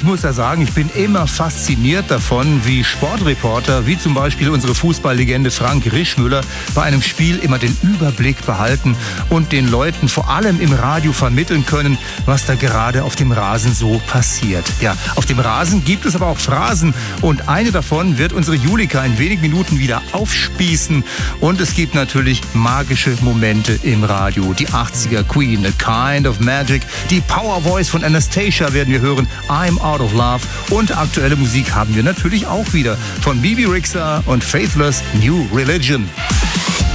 muss ja sagen, ich bin immer fasziniert davon, wie Sportreporter, wie zum Beispiel unsere Fußballlegende Frank Rischmüller, bei einem Spiel immer den Überblick behalten und den Leuten vor allem im Radio vermitteln können, was da gerade auf dem Rasen so passiert. Ja, auf dem Rasen gibt es aber auch Phrasen und eine davon wird unsere Julika in wenigen Minuten wieder aufspießen und es gibt natürlich magische Momente im Radio. Die 80er Queen, A Kind of Magic, die Power Voice von Anastacia werden wir hören, I'm Out of Love und aktuelle Musik haben wir natürlich auch wieder von Bebe Rexha und Faithless New Religion.